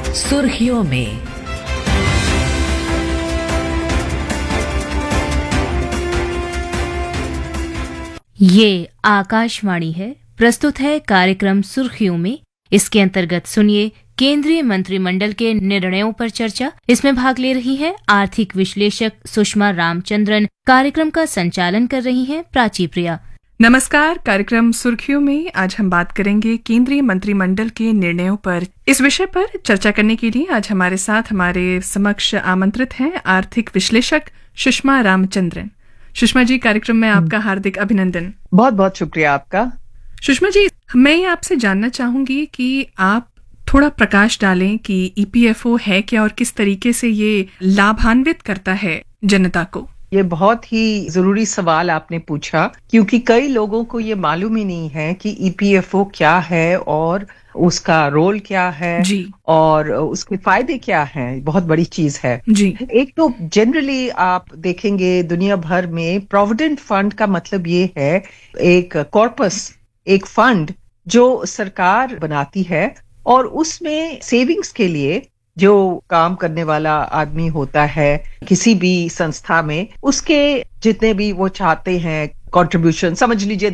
सुर्खियों में। ये आकाशवाणी है। प्रस्तुत है कार्यक्रम सुर्खियों में। इसके अंतर्गत सुनिए केंद्रीय मंत्रिमंडल के निर्णयों पर चर्चा। इसमें भाग ले रही हैं आर्थिक विश्लेषक सुषमा रामचंद्रन। कार्यक्रम का संचालन कर रही हैं प्राची प्रिया। नमस्कार। कार्यक्रम सुर्खियों में आज हम बात करेंगे केंद्रीय मंत्रिमंडल के निर्णयों पर। इस विषय पर चर्चा करने के लिए आज हमारे साथ हमारे समक्ष आमंत्रित हैं आर्थिक विश्लेषक सुषमा रामचंद्रन। सुषमा जी, कार्यक्रम में आपका हार्दिक अभिनंदन। बहुत बहुत शुक्रिया आपका। सुषमा जी, मैं ये आपसे जानना चाहूंगी कि आप थोड़ा प्रकाश डालें कि ईपीएफओ है क्या और किस तरीके से ये लाभान्वित करता है जनता को। ये बहुत ही जरूरी सवाल आपने पूछा, क्योंकि कई लोगों को ये मालूम ही नहीं है कि ईपीएफओ क्या है और उसका रोल क्या है जी। और उसके फायदे क्या हैं। बहुत बड़ी चीज है जी। एक तो जनरली आप देखेंगे दुनिया भर में प्रोविडेंट फंड का मतलब ये है एक कॉर्पस, एक फंड जो सरकार बनाती है और उसमें सेविंग्स के लिए जो काम करने वाला आदमी होता है किसी भी संस्था में, उसके जितने भी वो चाहते हैं कंट्रीब्यूशन, समझ लीजिए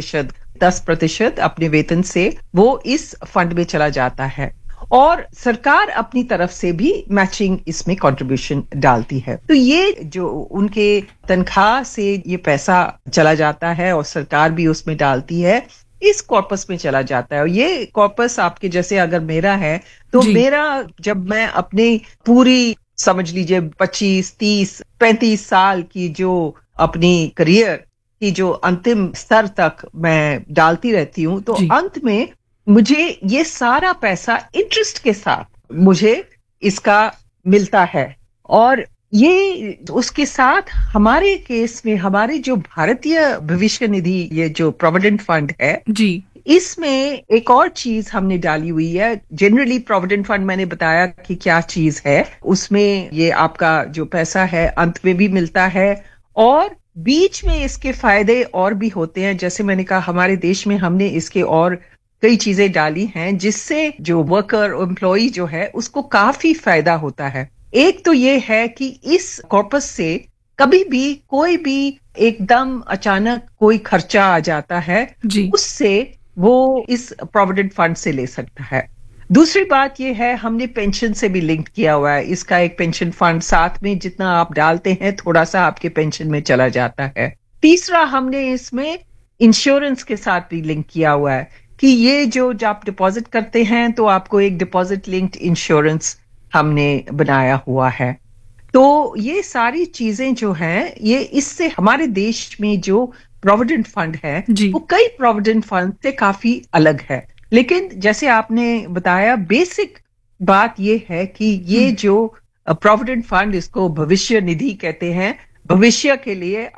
10% अपने वेतन से वो इस फंड में चला जाता है और सरकार अपनी तरफ से भी मैचिंग इसमें कंट्रीब्यूशन डालती है। तो ये जो उनके तनख्वाह से ये पैसा चला जाता है और सरकार भी उसमें डालती है, इस कॉर्पस में चला जाता है। और ये कॉर्पस आपके जैसे अगर मेरा है तो मेरा, जब मैं अपने पूरी समझ लीजिए 25, 30, 35 साल की जो अपनी करियर की जो अंतिम स्तर तक मैं डालती रहती हूँ, तो अंत में मुझे ये सारा पैसा इंटरेस्ट के साथ मुझे इसका मिलता है। और ये उसके साथ हमारे केस में हमारे जो भारतीय भविष्य निधि, ये जो प्रोविडेंट फंड है जी, इसमें एक और चीज हमने डाली हुई है। जनरली प्रोविडेंट फंड मैंने बताया कि क्या चीज है, उसमें ये आपका जो पैसा है अंत में भी मिलता है और बीच में इसके फायदे और भी होते हैं। जैसे मैंने कहा, हमारे देश में हमने इसके और कई चीजें डाली हैं जिससे जो वर्कर एम्प्लॉई जो है उसको काफी फायदा होता है। एक तो ये है कि इस कॉर्पस से कभी भी कोई भी एकदम अचानक कोई खर्चा आ जाता है, उससे वो इस प्रोविडेंट फंड से ले सकता है। दूसरी बात ये है, हमने पेंशन से भी लिंक किया हुआ है। इसका एक पेंशन फंड साथ में, जितना आप डालते हैं थोड़ा सा आपके पेंशन में चला जाता है। तीसरा, हमने इसमें इंश्योरेंस के साथ भी लिंक किया हुआ है कि ये जो आप डिपॉजिट करते हैं तो आपको एक डिपॉजिट लिंक्ड इंश्योरेंस हमने बनाया हुआ है। तो ये सारी चीजें जो हैं, ये इससे हमारे देश में जो प्रोविडेंट फंड है वो कई प्रोविडेंट फंड से काफी अलग है। लेकिन जैसे आपने बताया, बेसिक बात ये है कि ये जो प्रोविडेंट फंड, इसको भविष्य निधि कहते हैं, भविष्य के लिए